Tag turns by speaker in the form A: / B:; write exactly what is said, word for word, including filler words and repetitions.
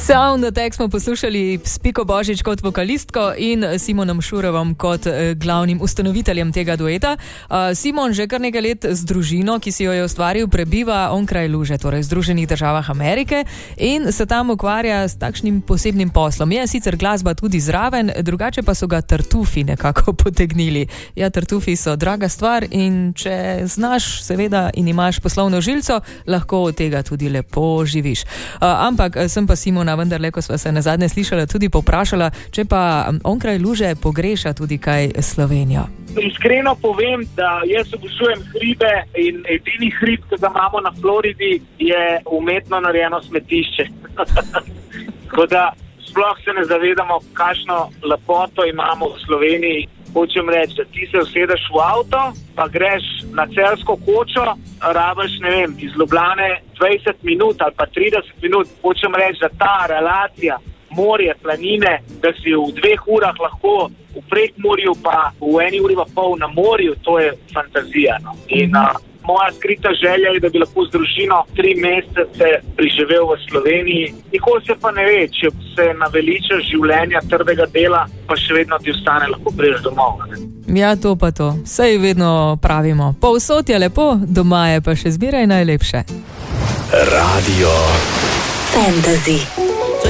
A: Sound Attack smo poslušali s Piko Božič kot vokalistko in Simonom Šurovom kot eh, glavnim ustanoviteljem tega dueta. Uh, Simon že kar nekaj let z družino, ki si jo je ustvaril, prebiva onkraj luže, torej v Združenih državah Amerike, in se tam ukvarja s takšnim posebnim poslom. Je sicer glasba tudi zraven, drugače pa so ga tartufi nekako potegnili. Ja, tartufi so draga stvar in če znaš seveda in imaš poslovno žilco, lahko od tega tudi lepo živiš. Uh, ampak sem pa Simona vendarle, ko sva se nazadnje slišala, tudi povprašala, če pa onkraj luže pogreša tudi kaj Slovenijo.
B: Iskreno povem, da jaz obožujem hribe in edini hrib, ki ga imamo na Floridi, je umetno narejeno smetišče. Tako da sploh se ne zavedamo, kakšno lepoto imamo v Sloveniji. Hočem reči, da ti se usedeš v avto, pa greš na Celjsko kočo, rabiš, ne vem, iz Ljubljane dvajset minut ali pa trideset minut. Hočem reči, da ta relacija morje, planine, da si v dveh urah lahko v Prekmurju, pa v eni uri pa pol na morju, to je fantazija. No? In a, moja skrita želja je, da bi lahko z družino tri mesece priživel v Sloveniji. Nikoli se pa ne ve, če se naveličaš življenja, trdega dela, pa še vedno ti ostane, lahko prideš domov. Ne?
A: Ja, to pa to. Saj vedno pravimo. Povsod je lepo, doma je pa še zmeraj najlepše.
C: Radio Fantasy.